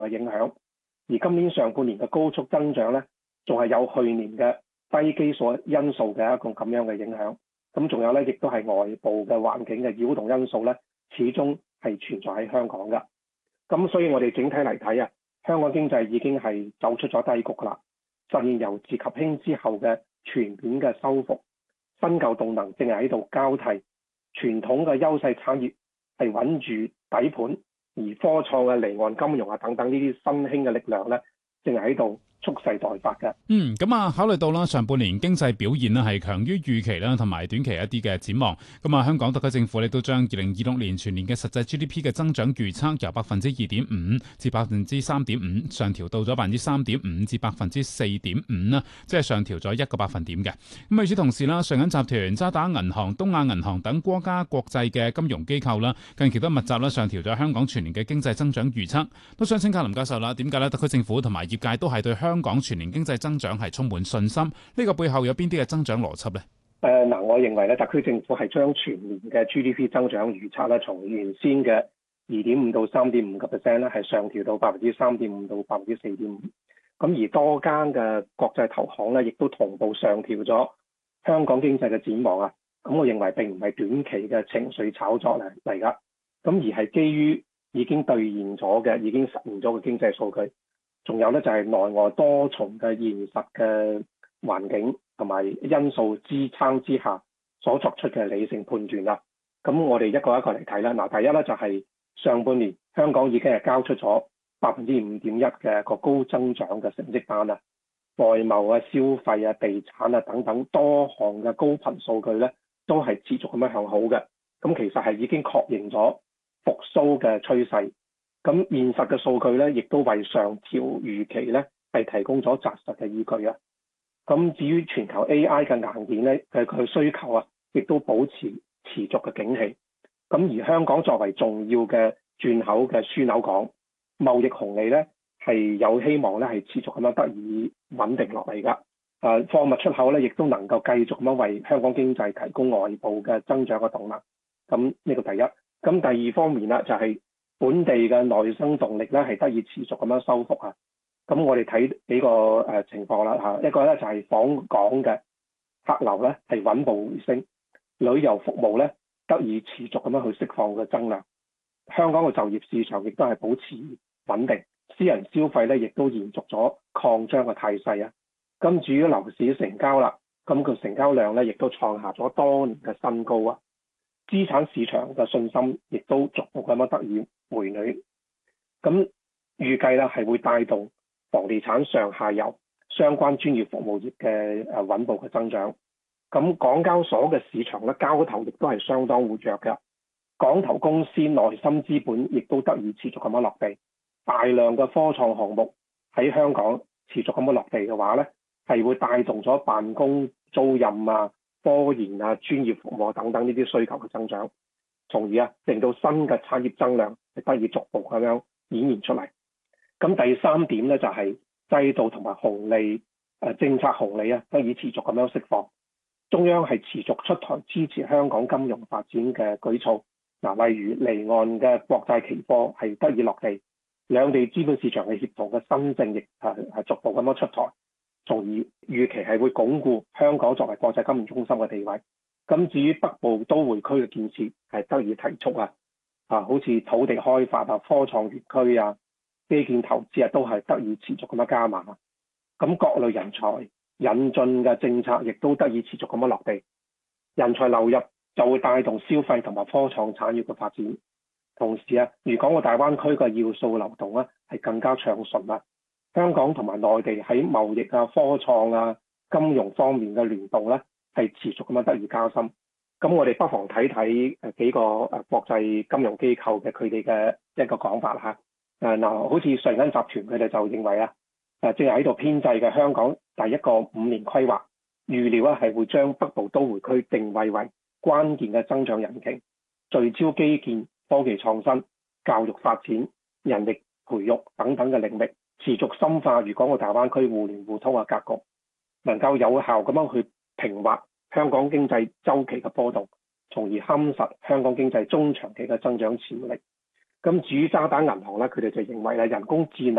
嘅影響。而今年上半年嘅高速增長咧，仲係有去年嘅低基數因素嘅一個咁樣嘅影響。咁仲有咧，亦都係外部嘅環境嘅擾動因素咧，始終係存在喺香港㗎。咁所以我哋整體嚟睇啊，香港經濟已經係走出咗低谷㗎啦，實現由治及興之後嘅全面嘅修復，新舊動能正係喺度交替，傳統嘅優勢產業係穩住底盤，而科創嘅離岸金融啊等等呢啲新興嘅力量咧，正係喺度蓄勢待發嘅。 咁啊，考慮到啦上半年經濟表現咧係強於預期啦，同埋短期一啲嘅展望。咁啊，香港特區政府亦都將2026年全年嘅實際 GDP 嘅增長預測由2.5%至3.5%上調到咗3.5%至4.5%啦，即係上調咗1個百分點嘅。咁與此同時啦，瑞銀集團、渣打銀行、東亞銀行等多家國際嘅金融機構啦，近期都密集啦上調咗香港全年嘅經濟增長預測。都想請教林教授啦，點解咧特區政府同埋業界都係對香港全年經濟增長係充滿信心？呢個背後有邊啲嘅增長邏輯呢？ 我認為咧，特區政府係將全年嘅 GDP 增長預測咧，從原先嘅2.5%到3.5%咧，係上調到3.5%到4.5%。咁而多間嘅國際投行咧，亦都同步上調咗香港經濟嘅展望啊。咁我認為並唔係短期嘅情緒炒作嚟㗎，咁而係基於已經兌現咗嘅、已經實現咗嘅經濟數據。仲有咧就係內外多重嘅現實嘅環境同埋因素支撐之下所作出嘅理性判斷啦。咁我哋一個一個嚟睇啦。嗱，第一咧就係上半年香港已經係交出咗5.1%嘅個高增長嘅成績單啦。外貿啊、消費啊、地產啊等等多項嘅高頻數據咧，都係持續咁樣向好嘅。咁其實係已經確認咗復甦嘅趨勢。咁現實嘅數據咧，亦都為上調預期咧係提供咗紮實嘅依據啊。咁至於全球 AI 嘅硬件咧，佢需求啊，亦都保持持續嘅景氣。咁而香港作為重要嘅轉口嘅樞紐港，貿易紅利咧係有希望咧係持續咁樣得以穩定落嚟㗎。貨物出口咧亦都能夠繼續咁樣為香港經濟提供外部嘅增長嘅動能。咁呢個第一。咁第二方面啦，就係本地嘅內生動力咧係得以持續咁樣修復啊。咁我哋睇幾個情況啦嚇，一個咧就係訪港嘅客流咧係穩步回升，旅遊服務咧得以持續咁樣去釋放嘅增量。香港嘅就業市場亦都係保持穩定，私人消費咧亦都延續咗擴張嘅態勢啊。咁至於樓市成交啦，咁個成交量咧亦都創下咗多年嘅新高啊。資產市場嘅信心亦都逐步咁樣得以回暖，咁預計咧係會帶動房地產上下游相關專業服務業嘅穩步嘅增長。咁港交所嘅市場咧交投亦都係相當活躍嘅，港投公司內心資本亦都得以持續咁樣落地，大量嘅科創項目喺香港持續咁樣落地嘅話咧，係會帶動咗辦公租賃啊、科研啊、專業服務等等呢啲需求嘅增長，從而令到新嘅產業增量係得以逐步咁樣演現出嚟。咁第三點咧就係制度同埋紅利政策紅利得以持續咁樣釋放，中央係持續出台支持香港金融發展嘅舉措。例如離岸嘅國債期貨係得以落地，兩地資本市場嘅協同嘅新政亦係逐步咁樣出台，從而預期係會鞏固香港作為國際金融中心嘅地位。咁至於北部都會區嘅建設係得以提速好似土地開發科創園區基建投資都係得以持續咁樣加碼。咁各類人才引進嘅政策亦都得以持續咁樣落地，人才流入就會帶動消費同埋科創產業嘅發展。同時粵港澳大灣區嘅要素流動係更加暢順。香港同埋內地喺貿易科創金融方面嘅聯動係持續咁樣得以加深。咁我哋不妨睇睇幾個國際金融機構嘅佢哋嘅一個講法好似瑞銀集團佢哋就認為正係喺度編製嘅香港第一個5年規劃，預料係會將北部都會區定位為關鍵嘅增長引擎，聚焦基建、科技創新、教育發展、人力培育等等嘅領域，持續深化粵港澳大灣區互聯互通嘅格局，能夠有效咁樣去平滑香港經濟周期嘅波動，從而夯實香港經濟中長期嘅增長潛力。 咁至於渣打銀行咧，佢哋就認為咧人工智能